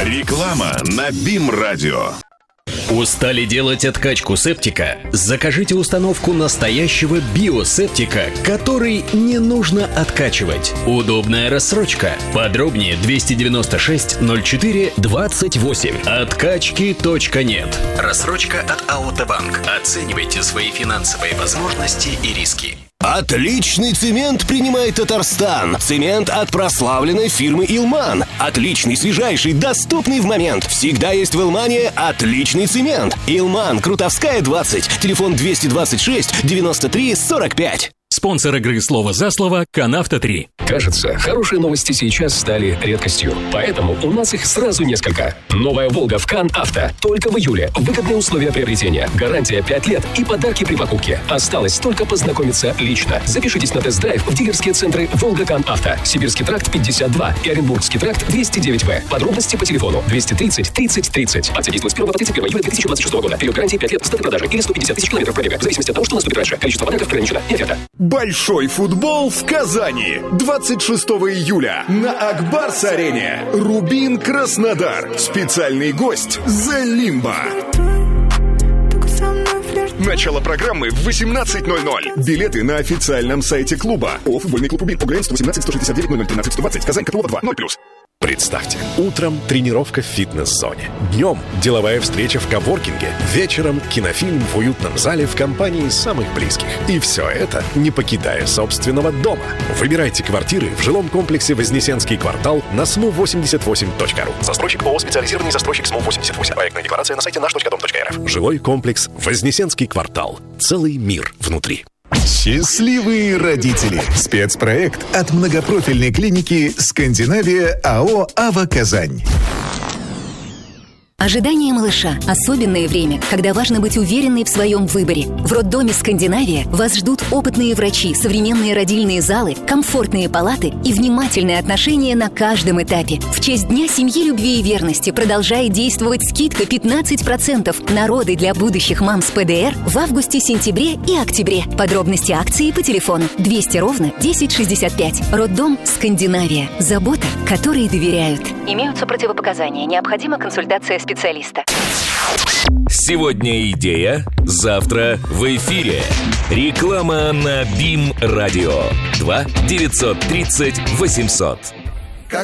Реклама на БИМ-радио. Устали делать откачку септика? Закажите установку настоящего биосептика, который не нужно откачивать. Удобная рассрочка. Подробнее 296 04 28. Откачки.нет. Рассрочка от АОТ-банк. Оценивайте свои финансовые возможности и риски. Отличный цемент принимает Татарстан. Цемент от прославленной фирмы «Илман». Отличный, свежайший, доступный в момент. Всегда есть в «Илмане» отличный цемент. «Илман», Крутовская, 20. Телефон 226 93 45. Спонсор игры «Слово за слово» «Канавто-3». Кажется, хорошие новости сейчас стали редкостью. Поэтому у нас их сразу несколько. Новая «Волга» в Кан-Авто. Только в июле. Выгодные условия приобретения. Гарантия 5 лет и подарки при покупке. Осталось только познакомиться лично. Запишитесь на тест-драйв в дилерские центры «Волга Кан-Авто». Сибирский тракт 52 и Оренбургский тракт 209В. Подробности по телефону 230 30 30. Акция действует с 1 по 31 июля 2026 года. Период гарантии 5 лет с даты продажи или 150 тысяч километров пробега. В зависимости от того, что наступит раньше. Количество подарков ограничено. Нет ответа. Большой футбол в Казани. 26 июля на Акбарс-арене. Рубин Краснодар. Специальный гость The Limbo. Начало программы в 18:00. Билеты на официальном сайте клуба. ОФ футбольный клуб Рубин. УГРН 118 169 00 13 120. Казань, Котлова 2 0+. Представьте, утром тренировка в фитнес-зоне. Днем деловая встреча в коворкинге. Вечером кинофильм в уютном зале в компании самых близких. И все это, не покидая собственного дома. Выбирайте квартиры в жилом комплексе «Вознесенский квартал» на smu88.ru. Застройщик ООО «Специализированный застройщик СМУ-88». Проектная декларация на сайте наш.дом.рф. Жилой комплекс «Вознесенский квартал». Целый мир внутри. Счастливые родители. Спецпроект от многопрофильной клиники «Скандинавия» АО «Ава Казань». Ожидание малыша – особенное время, когда важно быть уверенной в своем выборе. В роддоме «Скандинавия» вас ждут опытные врачи, современные родильные залы, комфортные палаты и внимательное отношение на каждом этапе. В честь Дня семьи, любви и верности продолжает действовать скидка 15% на роды для будущих мам с ПДР в августе, сентябре и октябре. Подробности акции по телефону 200 ровно 1065. Роддом «Скандинавия». Забота, которой доверяют. Имеются противопоказания. Необходима консультация специалиста. Сегодня идея, завтра в эфире. Реклама на БИМ-радио. 2 930 800.